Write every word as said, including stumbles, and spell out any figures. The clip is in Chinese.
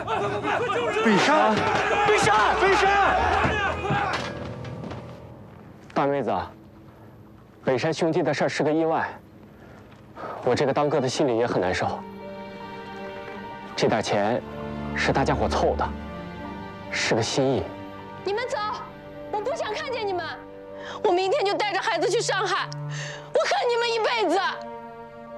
北山，北山，北山！ 大妹子，北山兄弟的事儿是个意外，我这个当哥的心里也很难受。这点钱是大家伙凑的，是个心意。 你们走，我不想看见你们。我明天就带着孩子去上海，我恨你们一辈子。